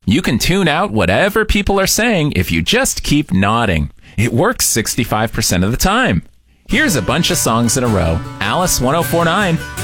You can tune out whatever people are saying if you just keep nodding. It works 65% of the time. Here's a bunch of songs in a row. Alice 1049,